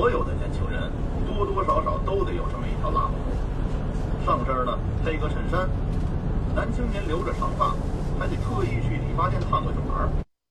所有的年轻人多多少少都得有这么一条拉毛。上身呢配个衬衫，男青年留着长发，还得特意去理发店烫个卷儿。